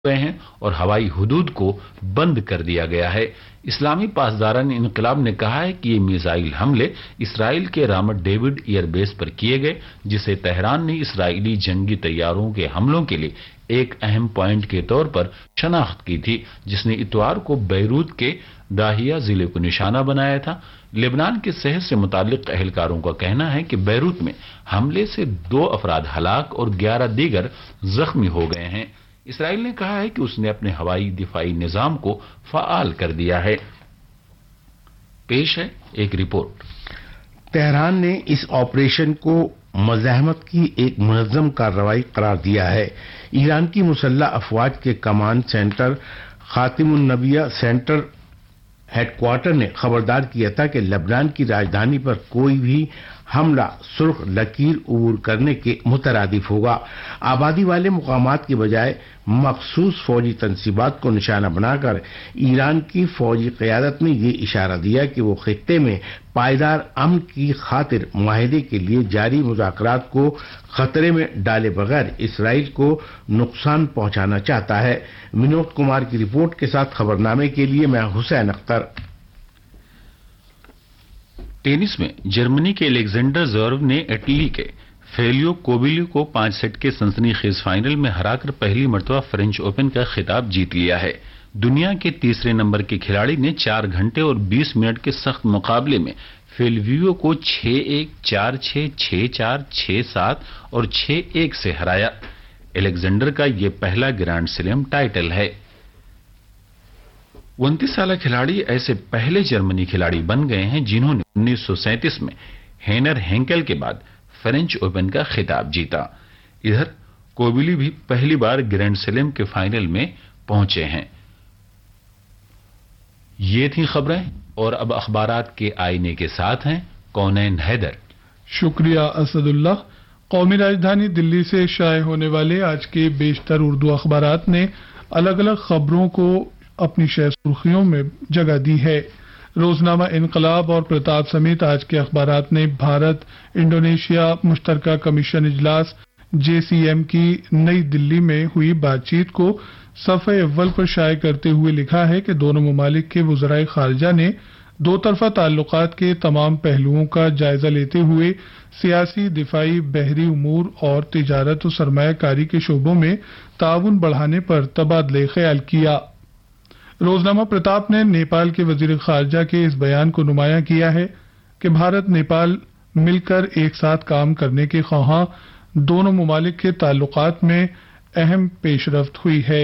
गए हैं और हवाई हुदूद को बंद कर दिया गया है। इस्लामी पासदारान इनकलाब ने कहा है कि ये मिसाइल हमले इसराइल के रामत डेविड एयरबेस पर किए गए, जिसे तेहरान ने इसराइली जंगी तैयारों के हमलों के लिए एक अहम पॉइंट के तौर पर शनाख्त की थी, जिसने इतवार को बैरूत के दाहिया जिले को निशाना बनाया था। लेबनान की सेहत से मुतालिक अहलकारों का कहना है कि बैरूत में हमले से 2 अफराद हलाक और 11 दीगर जख्मी हो गए हैं। इसराइल ने कहा है कि उसने अपने हवाई दिफाई निजाम को फाल कर दिया है। पेश है एक रिपोर्ट। तेहरान ने इस ऑपरेशन को मज़ाहमत की एक मुनज़्ज़म कार्रवाई करार दिया है। ईरान की मुसल्लह अफवाज के कमांड सेंटर खातिमुन्नबिया सेंटर हेडक्वार्टर ने खबरदार किया था कि लेबनान की राजधानी पर कोई भी हमला सुर्ख लकीर अबूर करने के मुतरादिफ होगा। आबादी वाले मुकामात की बजाय मखसूस फौजी तनसीबात को निशाना बनाकर ईरान की फौजी क़यादत ने ये इशारा दिया कि वो खित्ते में पायदार अमन की खातिर माहिदे के लिए जारी मुज़ाकरात को खतरे में डाले बगैर इसराइल को नुकसान पहुंचाना चाहता है। विनोद कुमार की रिपोर्ट के साथ खबरनामे के लिए मैं हुसैन अख्तर। टेनिस में जर्मनी के अलेक्जेंडर ज़्वेरेव ने इटली के फेलियो कोबिली को 5 सेट के सनसनीखेज फाइनल में हराकर पहली मर्तबा फ्रेंच ओपन का खिताब जीत लिया है। दुनिया के तीसरे नंबर के खिलाड़ी ने 4 घंटे और 20 मिनट के सख्त मुकाबले में फेलियो को 6-1, 4-6, 6-4, 6-7 और 6-1 से हराया। अलेक्जेंडर का यह पहला ग्रैंड स्लैम टाइटल है। 29 साल खिलाड़ी ऐसे पहले जर्मनी खिलाड़ी बन गए हैं जिन्होंने 1937 में हेनर हेंकेल के बाद फ्रेंच ओपन का खिताब जीता। इधर कोबिली भी पहली बार ग्रैंड स्लैम के फाइनल में पहुंचे हैं। ये थी खबरें और अब अखबारात के आईने के साथ हैं कौनैन हैदर। शुक्रिया असदुल्लाह। कौमी राजधानी दिल्ली से शाये होने वाले आज के बेशतर उर्दू अखबारात ने अलग अलग खबरों को अपनी शह सुर्खियों में जगह दी है। रोजनामा इनकलाब और प्रताप समेत आज के अखबारात ने भारत इंडोनेशिया मुश्तरका कमीशन इजलास JCM की नई दिल्ली में हुई बातचीत को सफ़े अव्वल पर शाये करते हुए लिखा है कि दोनों ममालिक के वज़राए खारजा ने दो तरफा ताल्लुकात के तमाम पहलुओं का जायजा लेते हुए सियासी, दिफाई, बहरी उमूर और तिजारत और सरमायाकारी के शोबों में ताउन बढ़ाने पर तबादले ख्याल किया। रोजनामा प्रताप ने नेपाल के वजीर खारजा के इस बयान को नुमायां किया है कि भारत नेपाल मिलकर एक साथ काम करने के ख्वाहां दोनों ममालिक के ताल्लुकात में अहम पेशरफ्त हुई है।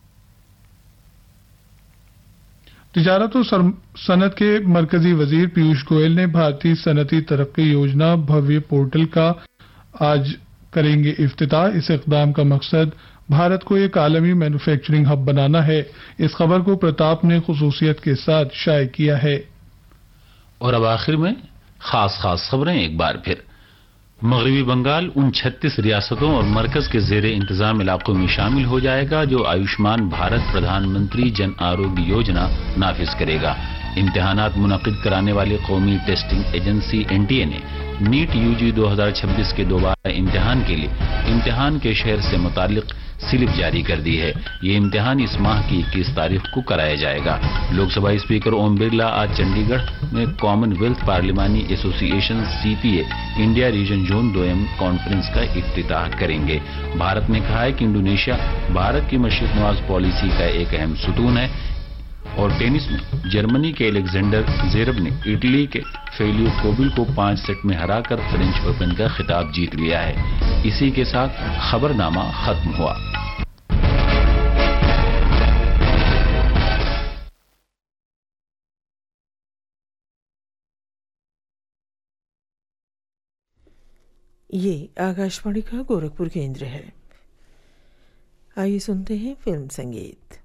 तिजारत और सनत के मरकजी वजीर पीयूष गोयल ने भारतीय सनती तरक्की योजना भव्य पोर्टल का आज करेंगे इफ्तिताह। इस इक़दाम का मकसद भारत को एक आलमी मैन्युफैक्चरिंग हब बनाना है। इस खबर को प्रताप ने खुसूसियत के साथ शाये किया है। और अब आखिर में खास खबरें एक बार फिर। मगरबी बंगाल उन 36 रियासतों और मरकज के जेर इंतजाम इलाकों में शामिल हो जाएगा जो आयुष्मान भारत प्रधानमंत्री जन आरोग्य योजना नाफिज करेगा। इम्तिहानात मुनक़िद कराने वाली कौमी टेस्टिंग एजेंसी NTA ने नीट UG 2026 के दोबारा इम्तिहान के लिए इम्तिहान के शहर से मुतालिक स्लिप जारी कर दी है। ये इम्तिहान इस माह की 21 तारीख को कराया जाएगा। लोकसभा स्पीकर ओम बिरला आज चंडीगढ़ में Commonwealth पार्लिमानी association CPA India region zone 2 conference का इफ्तिताह करेंगे। भारत ने कहा है कि इंडोनेशिया भारत की मशरिक़ नवाज पॉलिसी का एक अहम सुतून है। और टेनिस में जर्मनी के अलेक्जेंडर ज़्वेरेव ने इटली के फेलियो कोबिल को 5 सेट में हराकर फ्रेंच ओपन का खिताब जीत लिया है। इसी के साथ खबरनामा खत्म हुआ। ये आकाशवाणी का गोरखपुर केंद्र है। आइए सुनते हैं फिल्म संगीत।